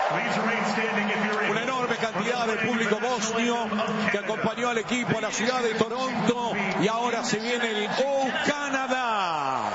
Una enorme cantidad de público bosnio que acompañó al equipo a la ciudad de Toronto, y ahora se viene el Oh Canadá.